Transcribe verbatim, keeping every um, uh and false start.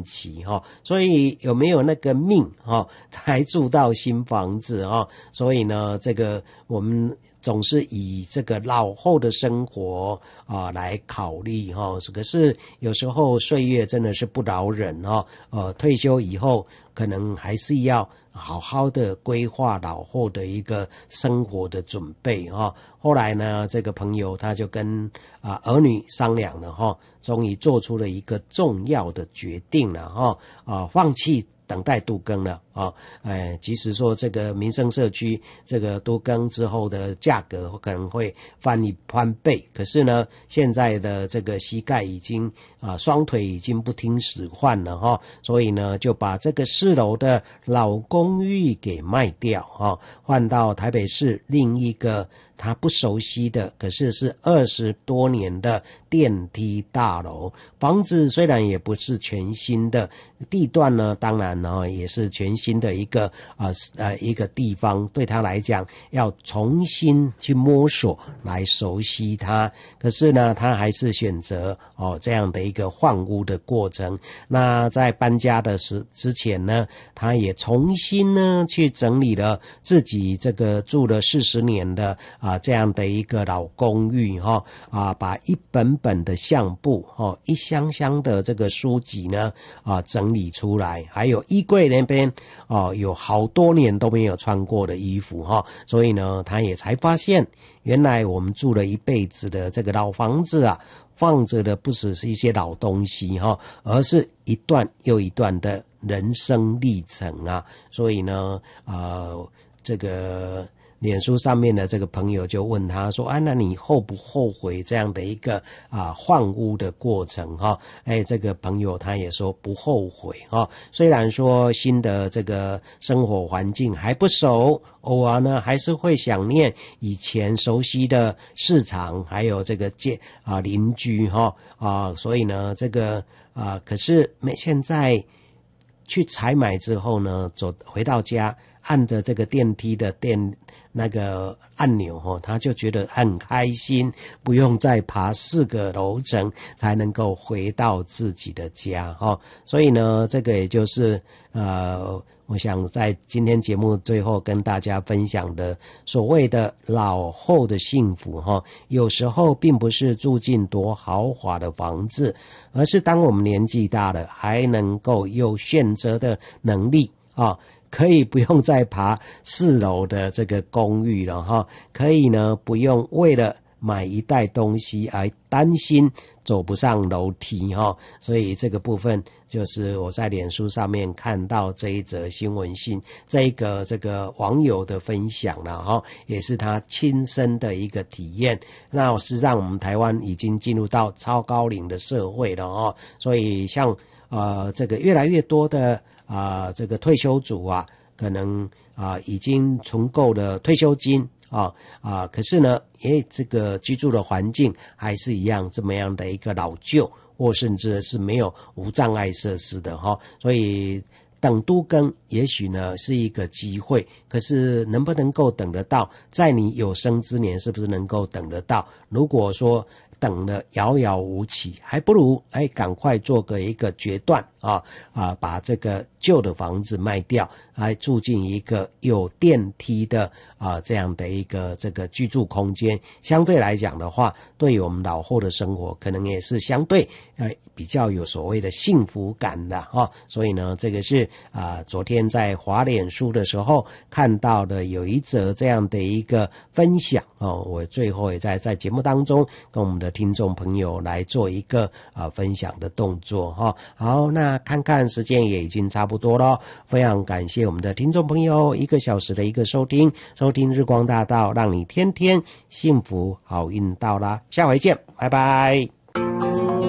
问期哈，所以有没有那个命哈，才住到新房子哈？所以呢，这个我们总是以这个老后的生活啊来考虑哈。可是有时候岁月真的是不饶人哈，呃，退休以后可能还是要好好的规划老后的一个生活的准备哈。后来呢，这个朋友他就跟啊儿女商量了哈，终于做出了一个重要的决定了哈，啊，放弃等待都更了啊，哎，即使说这个民生社区这个都更之后的价格可能会翻一翻倍，可是呢，现在的这个膝盖已经啊双腿已经不听使唤了哈，所以呢就把这个四楼的老公寓给卖掉哈，换到台北市另一个他不熟悉的，可是是二十多年的电梯大楼。房子虽然也不是全新的，地段呢，当然呢也是全新的一个呃呃一个地方，对他来讲要重新去摸索来熟悉它。可是呢，他还是选择哦这样的一个换屋的过程。那在搬家的时之前呢，他也重新呢去整理了自己这个住了四十年的啊。啊，这样的一个老公寓哈啊，把一本本的相簿哈，一箱箱的这个书籍呢啊整理出来，还有衣柜那边啊有好多年都没有穿过的衣服哈，所以呢，他也才发现，原来我们住了一辈子的这个老房子啊，放着的不只是一些老东西哈，而是一段又一段的人生历程啊，所以呢，呃，这个。脸书上面的这个朋友就问他说：“啊，那你后不后悔这样的一个啊换屋的过程哈？”哎，这个朋友他也说不后悔哈。虽然说新的这个生活环境还不熟，偶尔呢还是会想念以前熟悉的市场，还有这个街啊邻居哈啊，所以呢这个啊，可是没现在去采买之后呢，走回到家，按着这个电梯的电。那个按钮哈，他就觉得很开心，不用再爬四个楼层才能够回到自己的家哈。所以呢，这个也就是呃，我想在今天节目最后跟大家分享的所谓的老后的幸福哈，有时候并不是住进多豪华的房子，而是当我们年纪大了，还能够有选择的能力啊。可以不用再爬四楼的这个公寓了哈，可以呢不用为了买一袋东西而担心走不上楼梯哈，所以这个部分就是我在脸书上面看到这一则新闻信，这一个这个网友的分享了哈，也是他亲身的一个体验。那事实上我们台湾已经进入到超高龄的社会了哈，所以像呃这个越来越多的。啊，这个退休族啊，可能啊已经存够了退休金啊啊，可是呢，诶，这个居住的环境还是一样这么样的一个老旧，或甚至是没有无障碍设施的哈，所以等都更也许呢是一个机会，可是能不能够等得到，在你有生之年是不是能够等得到？如果说等了遥遥无期，还不如哎赶快做个一个决断啊啊，把这个旧的房子卖掉，来住进一个有电梯的啊这样的一个这个居住空间。相对来讲的话，对于我们老后的生活，可能也是相对呃比较有所谓的幸福感的哈、啊。所以呢，这个是啊昨天在滑脸书的时候看到的有一则这样的一个分享哦，我最后也在在节目当中跟我们的听众朋友来做一个啊分享的动作哈。好，那看看时间也已经差不多了，非常感谢我们的听众朋友一个小时的一个收听，收听日光大道，让你天天幸福好运到啦，下回见，拜拜。